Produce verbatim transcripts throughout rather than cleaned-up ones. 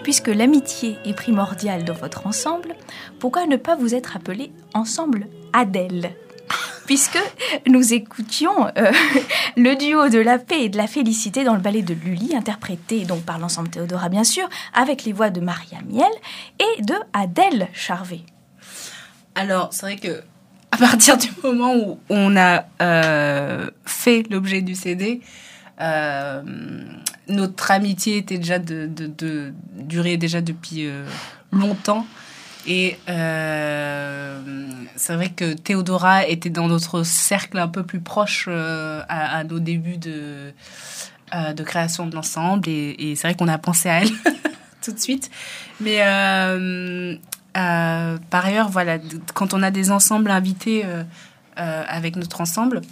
Puisque l'amitié est primordiale dans votre ensemble, pourquoi ne pas vous être appelé ensemble Adèle ? Puisque nous écoutions euh, le duo de la paix et de la félicité dans le ballet de Lully, interprété donc par l'ensemble Théodora bien sûr, avec les voix de Maria Miel et de Adèle Charvet. Alors, c'est vrai que à partir du moment où on a euh, fait l'objet du C D, euh, notre amitié était déjà de, de, de durait déjà depuis euh, longtemps. Et euh, c'est vrai que Théodora était dans notre cercle un peu plus proche euh, à, à nos débuts de, euh, de création de l'ensemble. Et, et c'est vrai qu'on a pensé à elle tout de suite. Mais euh, euh, par ailleurs, voilà, quand on a des ensembles invités euh, euh, avec notre ensemble,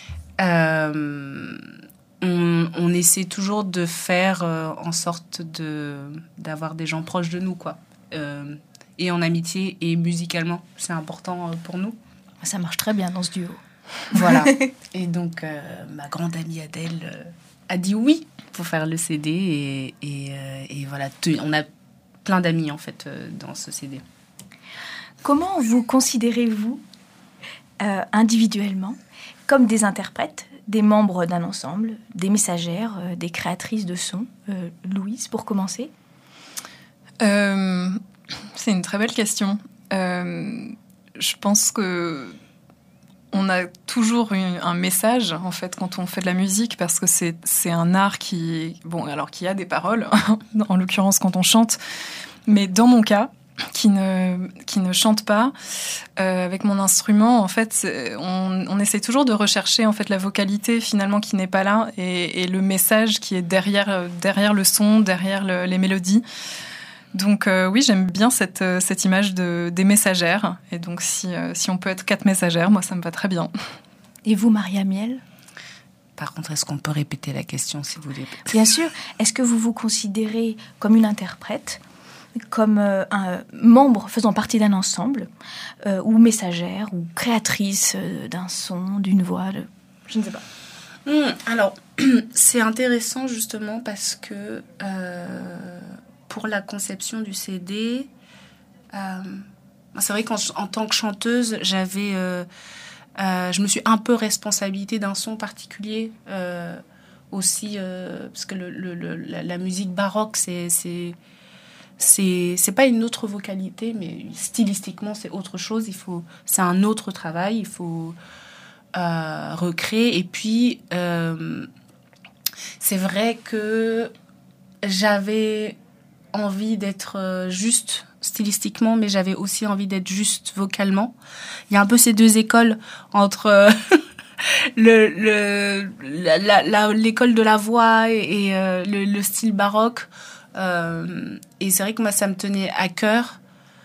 euh, on, on essaie toujours de faire euh, en sorte de, d'avoir des gens proches de nous, quoi. Euh, et en amitié et musicalement, c'est important pour nous. Ça marche très bien dans ce duo. Voilà. Et donc, euh, ma grande amie Adèle euh, a dit oui pour faire le C D. Et, et, euh, et voilà, on a plein d'amis, en fait, euh, dans ce C D. Comment vous considérez-vous, euh, individuellement, comme des interprètes, des membres d'un ensemble, des messagères, euh, des créatrices de sons ? euh, Louise, pour commencer. Euh... C'est une très belle question. Euh, je pense que on a toujours une, un message en fait quand on fait de la musique parce que c'est c'est un art qui bon alors qui a des paroles en l'occurrence quand on chante, mais dans mon cas qui ne qui ne chante pas euh, avec mon instrument en fait on, on essaie toujours de rechercher en fait la vocalité finalement qui n'est pas là et, et le message qui est derrière derrière le son, derrière le, les mélodies. Donc euh, oui, j'aime bien cette, cette image de, des messagères. Et donc si, euh, si on peut être quatre messagères, moi ça me va très bien. Et vous, Maria Miel ? Par contre, est-ce qu'on peut répéter la question, si vous voulez ? Bien sûr. Est-ce que vous vous considérez comme une interprète, comme euh, un membre faisant partie d'un ensemble, euh, ou messagère, ou créatrice euh, d'un son, d'une voix de... Je ne sais pas. Mmh, alors, c'est intéressant justement parce que... Euh... pour la conception du C D, euh, c'est vrai qu'en en tant que chanteuse, j'avais, euh, euh, je me suis un peu responsabilisée d'un son particulier euh, aussi, euh, parce que le, le, le, la, la musique baroque, c'est, c'est, c'est, c'est pas une autre vocalité, mais stylistiquement, c'est autre chose. Il faut, c'est un autre travail. Il faut euh, recréer. Et puis, euh, c'est vrai que j'avais envie d'être juste stylistiquement, mais j'avais aussi envie d'être juste vocalement. Il y a un peu ces deux écoles entre le, le, la, la, la, l'école de la voix et, et euh, le, le style baroque. Euh, et c'est vrai que moi, ça me tenait à cœur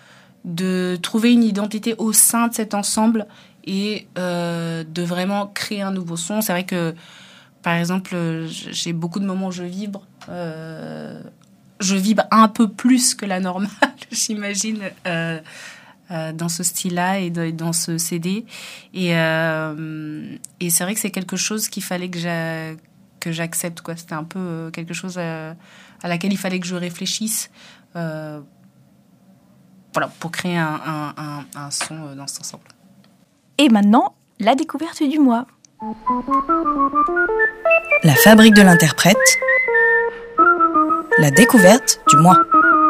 de trouver une identité au sein de cet ensemble et euh, de vraiment créer un nouveau son. C'est vrai que, par exemple, j'ai beaucoup de moments où je vibre. Euh, je vibre un peu plus que la normale, j'imagine, euh, euh, dans ce style-là et de, dans ce C D. Et, euh, et c'est vrai que c'est quelque chose qu'il fallait que, j'a, que j'accepte, quoi. C'était un peu quelque chose à, à laquelle il fallait que je réfléchisse euh, voilà, pour créer un, un, un, un son dans cet ensemble. Et maintenant, la découverte du mois. La fabrique de l'interprète. La découverte du mois.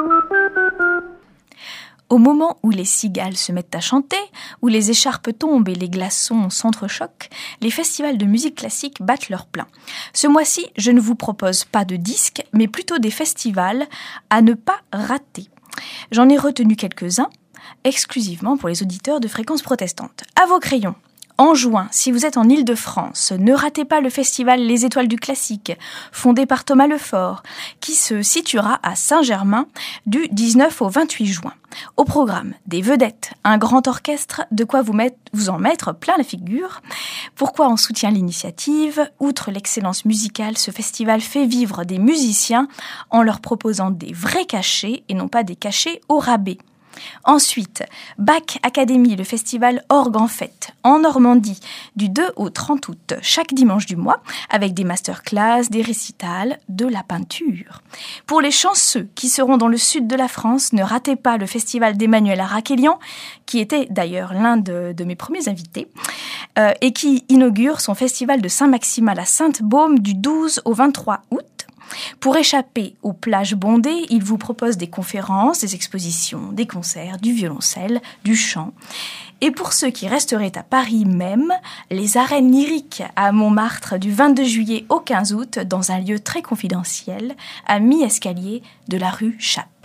Au moment où les cigales se mettent à chanter, où les écharpes tombent et les glaçons s'entrechoquent, les festivals de musique classique battent leur plein. Ce mois-ci, je ne vous propose pas de disques, mais plutôt des festivals à ne pas rater. J'en ai retenu quelques-uns, exclusivement pour les auditeurs de Fréquence Protestante. À vos crayons. En juin, si vous êtes en Île-de-France, ne ratez pas le festival Les Étoiles du Classique, fondé par Thomas Lefort, qui se situera à Saint-Germain du dix-neuf au vingt-huit juin. Au programme, des vedettes, un grand orchestre, de quoi vous, mettre, vous en mettre plein la figure. Pourquoi on soutient l'initiative ? Outre l'excellence musicale, ce festival fait vivre des musiciens en leur proposant des vrais cachets et non pas des cachets au rabais. Ensuite, Bach Academy, le festival Orgue en Fête, en Normandie, du deux au trente août, chaque dimanche du mois, avec des masterclass, des récitals, de la peinture. Pour les chanceux qui seront dans le sud de la France, ne ratez pas le festival d'Emmanuel Arakelian, qui était d'ailleurs l'un de, de mes premiers invités, euh, et qui inaugure son festival de Saint-Maxime à la Sainte-Baume du douze au vingt-trois août. Pour échapper aux plages bondées, il vous propose des conférences, des expositions, des concerts, du violoncelle, du chant. Et pour ceux qui resteraient à Paris même, les arènes lyriques à Montmartre du vingt-deux juillet au quinze août dans un lieu très confidentiel, à mi-escalier de la rue Chappe.